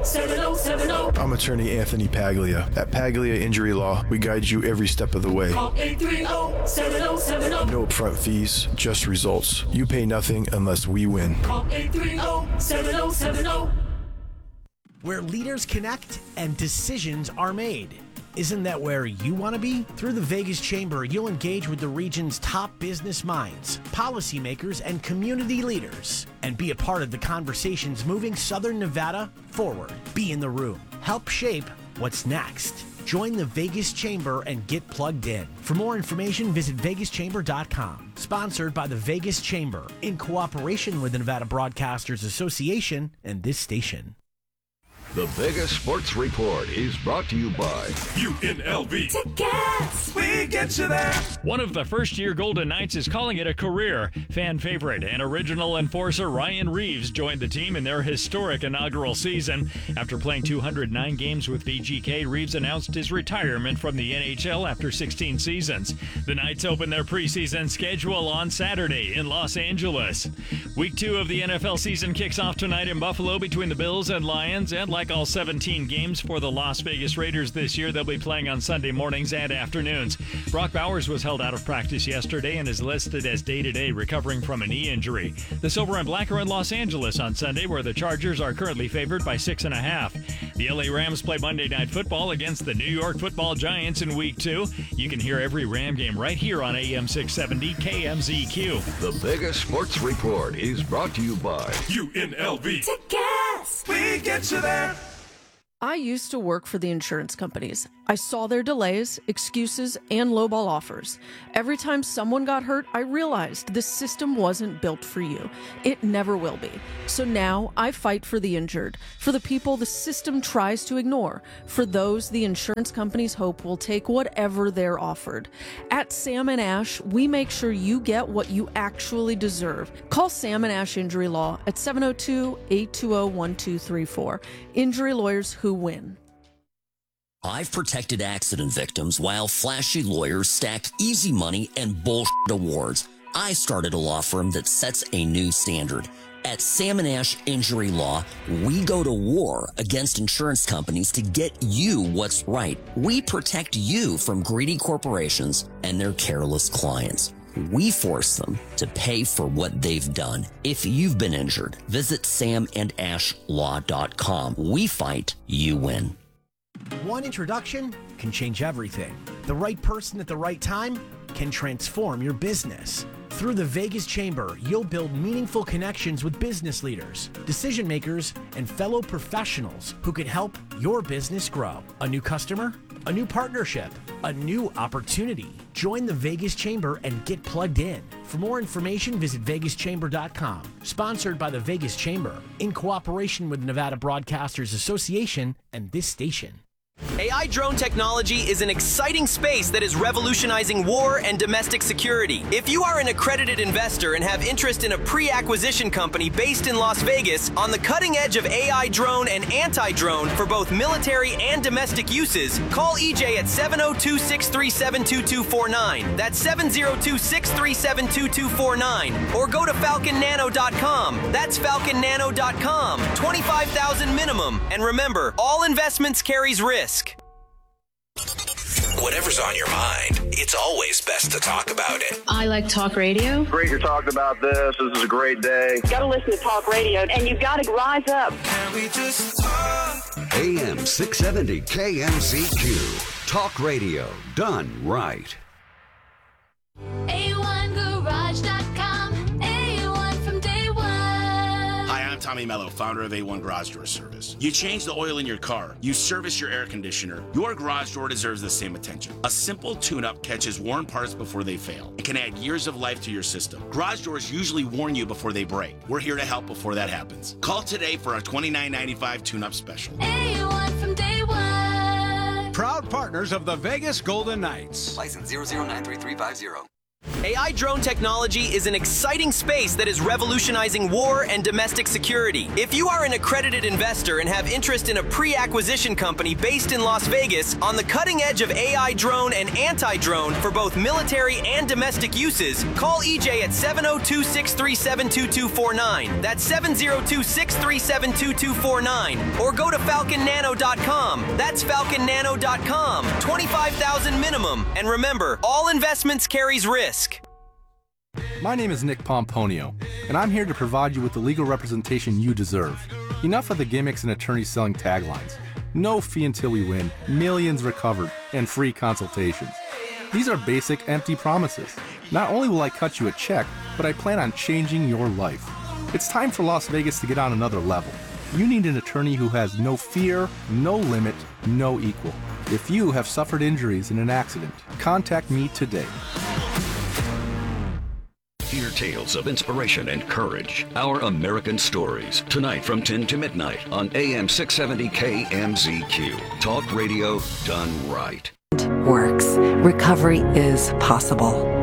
830-7070. I'm attorney Anthony Paglia. At Paglia Injury Law, we guide you every step of the way. Call 830-7070. No upfront fees, just results. You pay nothing unless we win. Call 830-7070. Where leaders connect and decisions are made. Isn't that where you want to be? Through the Vegas Chamber, you'll engage with the region's top business minds, policymakers, and community leaders, and be a part of the conversations moving Southern Nevada forward. Be in the room. Help shape what's next. Join the Vegas Chamber and get plugged in. For more information, visit vegaschamber.com. Sponsored by the Vegas Chamber, in cooperation with the Nevada Broadcasters Association and this station. The Vegas Sports Report is brought to you by UNLV. Tickets. We get you there. One of the first-year Golden Knights is calling it a career. Fan favorite and original enforcer Ryan Reeves joined the team in their historic inaugural season. After playing 209 games with VGK, Reeves announced his retirement from the NHL after 16 seasons. The Knights open their preseason schedule on Saturday in Los Angeles. Week 2 of the NFL season kicks off tonight in Buffalo between the Bills and Lions, and like all 17 games for the Las Vegas Raiders this year, they'll be playing on Sunday mornings and afternoons. Brock Bowers was held out of practice yesterday and is listed as day-to-day recovering from a knee injury. The Silver and Black are in Los Angeles on Sunday, where the Chargers are currently favored by 6.5. The LA Rams play Monday Night Football against the New York Football Giants in Week 2. You can hear every Ram game right here on AM 670 KMZQ. The Vegas Sports Report is brought to you by UNLV. Tickets. We get you there. I used to work for the insurance companies. I saw their delays, excuses, and lowball offers. Every time someone got hurt, I realized the system wasn't built for you. It never will be. So now I fight for the injured, for the people the system tries to ignore, for those the insurance companies hope will take whatever they're offered. At Sam & Ash, we make sure you get what you actually deserve. Call Sam & Ash Injury Law at 702-820-1234. Injury lawyers who win. I've protected accident victims while flashy lawyers stack easy money and bullshit awards. I started a law firm that sets a new standard. At Sam & Ash Injury Law, we go to war against insurance companies to get you what's right. We protect you from greedy corporations and their careless clients. We force them to pay for what they've done. If you've been injured, visit samandashlaw.com. We fight, you win. One introduction can change everything. The right person at the right time can transform your business. Through the Vegas Chamber, you'll build meaningful connections with business leaders, decision makers, and fellow professionals who can help your business grow. A new customer? A new partnership? A new opportunity? Join the Vegas Chamber and get plugged in. For more information, visit vegaschamber.com. Sponsored by the Vegas Chamber, in cooperation with Nevada Broadcasters Association and this station. AI drone technology is an exciting space that is revolutionizing war and domestic security. If you are an accredited investor and have interest in a pre-acquisition company based in Las Vegas on the cutting edge of AI drone and anti-drone for both military and domestic uses, call EJ at 702-637-2249. That's 702-637-2249. Or go to falconnano.com. That's falconnano.com. $25,000 minimum. And remember, all investments carries risk. Whatever's on your mind, it's always best to talk about it. I like talk radio. Great you're talking about this. This is a great day. You gotta listen to talk radio, and you've got to rise up. Can we just talk? AM 670 KMZQ. Talk radio done right. A1Garage.com. A1 from day one. Hi, I'm Tommy Mello, founder of A1 Garage Door Service. You change the oil in your car, you service your air conditioner, your garage door deserves the same attention. A simple tune-up catches worn parts before they fail. It can add years of life to your system. Garage doors usually warn you before they break. We're here to help before that happens. Call today for our $29.95 tune-up special. A1 from day one. Proud partners of the Vegas Golden Knights. License 00933550. AI drone technology is an exciting space that is revolutionizing war and domestic security. If you are an accredited investor and have interest in a pre-acquisition company based in Las Vegas on the cutting edge of AI drone and anti-drone for both military and domestic uses, call EJ at 702-637-2249. That's 702-637-2249. Or go to falconnano.com. That's falconnano.com. 25,000 minimum. And remember, all investments carries risk. My name is Nick Pomponio, and I'm here to provide you with the legal representation you deserve. Enough of the gimmicks and attorneys selling taglines. No fee until we win, millions recovered, and free consultations. These are basic, empty promises. Not only will I cut you a check, but I plan on changing your life. It's time for Las Vegas to get on another level. You need an attorney who has no fear, no limit, no equal. If you have suffered injuries in an accident, contact me today. Hear tales of inspiration and courage. Our American Stories. Tonight from 10 to midnight on AM 670 KMZQ. Talk radio done right. Works. Recovery is possible.